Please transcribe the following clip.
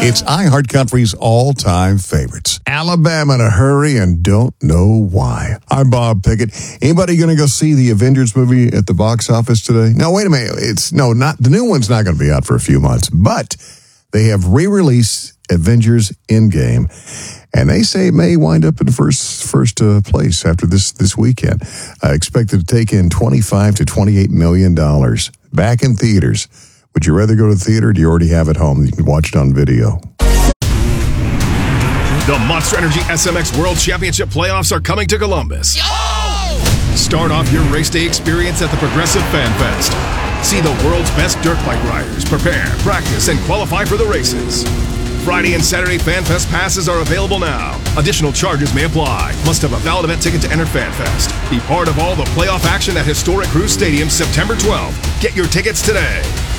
It's iHeartCountry's all-time favorites. Alabama in a hurry and don't know why. I'm Bob Pickett. Anybody going to go see the Avengers movie at the box office today? No, wait a minute. The new one's not going to be out for a few months, but they have re-released Avengers Endgame, and they say it may wind up in first place after this weekend. Expected to take in $25 to $28 million back in theaters. Would you rather go to the theater, or do you already have it home? You can watch it on video. The Monster Energy SMX World Championship playoffs are coming to Columbus. Start off your race day experience at the Progressive Fan Fest. See the world's best dirt bike riders prepare, practice, and qualify for the races. Friday and Saturday Fan Fest passes are available now. Additional charges may apply. Must have a valid event ticket to enter Fan Fest. Be part of all the playoff action at historic Cruise Stadium September 12th. Get your tickets today.